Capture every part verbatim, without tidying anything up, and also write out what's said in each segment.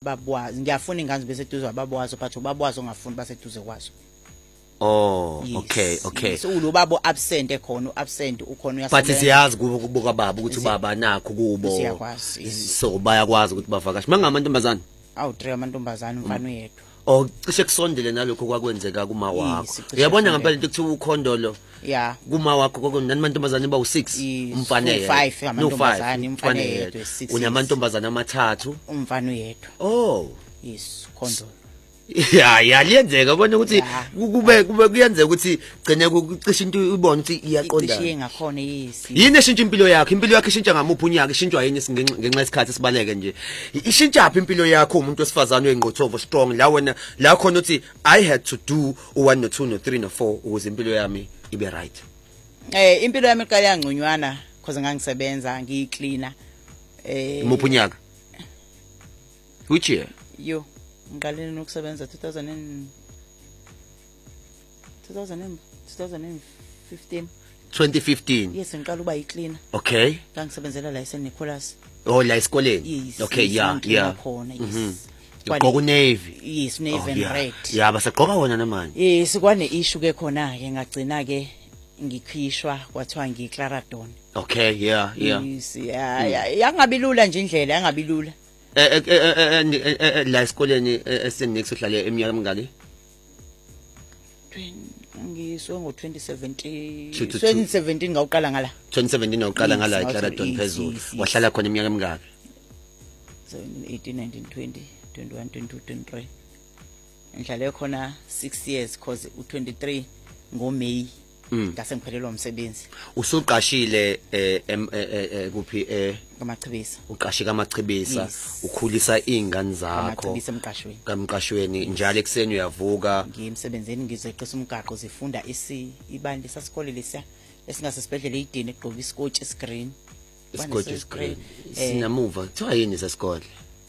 babwazi ngiyafuna ingane bese eduze ababwazi but ubabwazi ongafuni baseduze kwazo. Oh, okay, okay. So lo babo absent ekhona, absent ukhona uyasebenza. But siyazi kubuka baba ukuthi ubaba nakho kubo. Siyakwazi. So bayakwazi ukuthi bavakashe. Mangamantombazana? Awu three amantombazana umfana uyedwa. Oh, cishe kusondele nalokho kwakwenzeka kuma wakho. Uyabona ngempela into kuthiwa ukhondolo. Yeah. Kuma wakho kwakunani amantombazana ba u six umfana yedwa. five amantombazana umfana yedwa. Unamantombazana amathathu umfana uyedwa. Oh. Yes, khondolo. Ya ya liyenzeka ubona ukuthi kube kube kuyenzeka ukuthi gcine kucisha into ibona ukuthi iyaqonda. Icishe ngakhona yes. Yini eshintsha impilo yakho? Impilo yakho ishintsha ngamuphi unyaka? Ishintshwa yini ngenxa yesikhathi sibaleke nje? Ishintsha aphi impilo yakho umuntu wesifazane oyingqothovo strong la wena la khona uthi I had to do one no two no three no four ukuze impilo yami ibe right. Eh impilo yami iqala yangconywana because ngangisebenza ngiyicleaner. Eh umuphi unyaka? Which year? Yo ngiqalene nokusebenza two thousand and two thousand fifteen. twenty fifteen. Yes ngiqala uba yicleaner. Okay. Ngangisebenzela la eSt Nicholas. Oh la esikoleni. Yes, okay yeah yeah. Khona yes. Ugqoka navy. Yes navy and red. Yeah basagqoka wona namanje. Yes kwane issue ke khona ke ngagcina ke ngikhishwa kwathiwa ngiclaradon. Okay yeah yeah. Yes yeah yangabilula nje indlela yangabilula. Eh eh la esikoleni esenix uhlale eminyaka emingaki? Ngisho ngo twenty seventeen twenty seventeen ngawuqala ngala. twenty seventeen ngawuqala ngala eClaradon phezulu. Wahlala khona eminyaka emingaki? seventeen eighteen nineteen twenty twenty-one twenty-two twenty-three. Ngihlale khona six years cause u twenty-three ngo May. Ngase ngiphelelwa umsebenzi. Usuqashile eh kuphi eh kaMachibisa. Uqashika kaMachibisa ukhulisa izingane zakho. kaMachibisa emqashweni. Kamqashweni njalo ekseni uyavuka. Ngiyimsebenzeni ngizeqisa umgaqo zifunda isi ibandi sasikole lesiya esingasesibhedlela eidini egqoka isikotshi esgreen. Isikotshi esgreen. Sinamuva kuthiwa yini sesikole?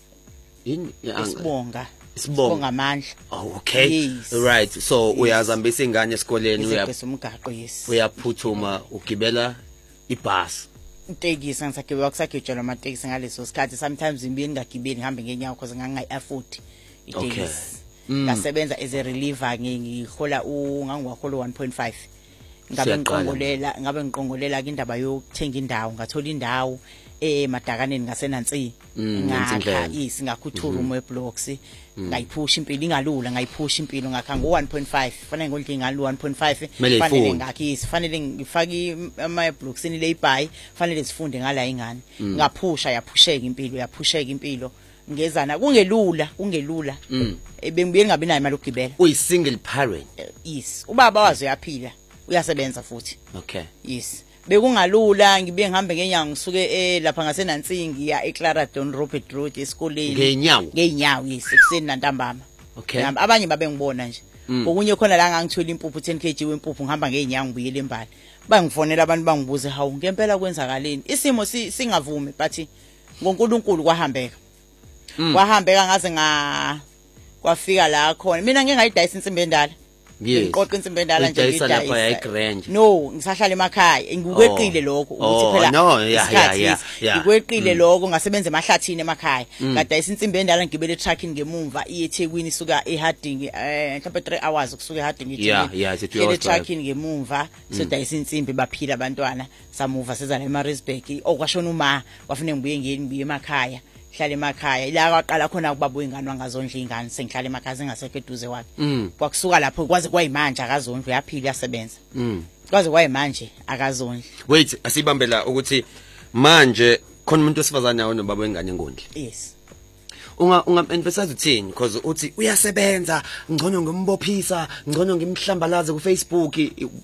Yini isibonga. Isibonga amandla. Oh okay. Right. So uyazambisa ingane esikoleni uyaphisa umgaqo yes. Uyaphuthuma ugibela ibhasi. Itekisi ngisagibela kusagijela amatekisi ngaleso sikhathi sometimes imbini ngagibeli ngihambe ngenyawo because ngangayi afford itekisi. Ngasebenza as a reliever ngihola ungangiwahola one point five. Ngabe ngiqongolela ngabe ngiqongolela indaba yokuthenga indawo ngathola indawo eh madakaneni ngasenansi ngakha isingakhuthura umo blocks ngayiphusha impilo ingalula ngayiphusha impilo ngakha ngo one point five fanele ngolike ngalo one point five fanele ngakhisi fanele ngifaki ama blocks ni layby fanele sifunde ngala ingane ngaphusha yaphusheka impilo yaphusheka impilo ngezana kungelula kungelula ebengibuye ngabe nayo imali ukugibela uyi single parent yes ubaba wazi uyaphila uyasebenza futhi okay yes bekungalula ngibe ngihambe ngenyawo ngisuke eh lapha ngasenansingi ya eClaradon Robert Road esikoleni ngenyawo ngenyawo yesekuseni nantambama okay abanye babe ngibona nje okunye khona la ngangithola impuphu ten kilograms wempuphu ngihamba ngenyawo ngibuyele embali bangifonela abantu bangibuze hawu ngempela kwenzakaleni isimo singavumi but ngoNkulunkulu kwahambeka kwahambeka ngaze nga kwafika la khona mina ngeke ngayidayisa insimbi endala ngiqoqa insimbi endala nje ngidayisa no ngisahlala emakhaya ngikweqile lokho ukuthi phela no yeah yeah yeah ngikweqile lokho ngasebenza emahlathini emakhaya ngadayisa insimbi endala ngibele trucking ngemuva iyeThekwini isuka eHarding eh mhlawumbe three hours ukusuka eHarding iThekwini trucking ngemuva sodayisa insimbi baphila abantwana samuva seza la eMaritzburg okwashona uma wafuneka ngibuye ngiyeni ngibuye emakhaya hlala emakhaya ila kwaqala khona kubaba ingane wangazondla ingane sengihlala emakhaya singasekho eduze wakhe kwakusuka lapho kwaze kwayimanje akazondla uyaphila yasebenza kwaze kwayimanje akazondla wait asibambela ukuthi manje khona umuntu osifazana nawo nobaba ingane engondli yes unga unga-emphasize uthini because uthi uyasebenza ngcono ngimbophisa ngcono ngimhlambalaze ku Facebook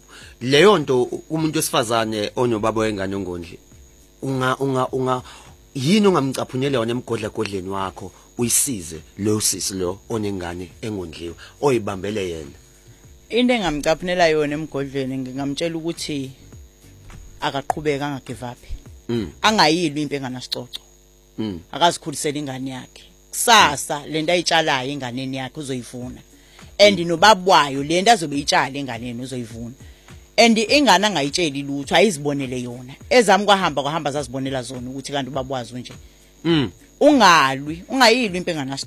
leyo nto umuntu osifazane onobaba wengane engondli unga unga unga yini ongamcaphunyele yona emgodla godleni wakho uyisize lo sisi lo onengane engondliwe oyibambele yena into engamcaphunela yona emgodleni ngingamtshela ukuthi akaqhubeka angagive up angayilwi impe enganasicoco akazikhulisela ingane yakhe kusasa lento ayitshalayo enganeni yakhe uzoyivuna and nobabwayo lento azobe itshala enganeni uzoyivuna and ingane angayitsheli lutho ayizibonele yona ezami kwahamba kwahamba zazibonela zona ukuthi kanti ubabwazi nje ungalwi ungayilwi impe engana